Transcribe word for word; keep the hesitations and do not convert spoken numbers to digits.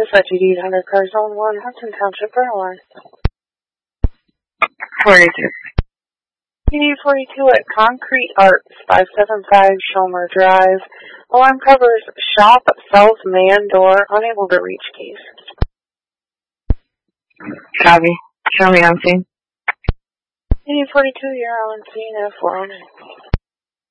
Dispatch eighty-eight hundred, car zone one, Hudson Township, Berlin. forty-two. eighty forty-two at Concrete Arts, five seven five Shomer Drive. Alarm covers shop, sells man door, unable to reach case. Copy. Show me on scene. eighty forty-two, you're on scene at four oh nine.